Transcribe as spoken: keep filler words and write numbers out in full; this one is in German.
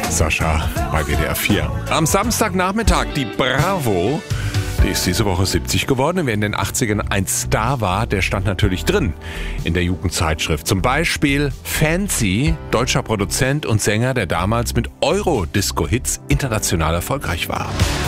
Sascha bei W D R vier. Am Samstagnachmittag die Bravo. Die ist diese Woche siebzig geworden. Wer in den achtzigern ein Star war, der stand natürlich drin in der Jugendzeitschrift. Zum Beispiel Fancy, deutscher Produzent und Sänger, der damals mit Euro-Disco-Hits international erfolgreich war.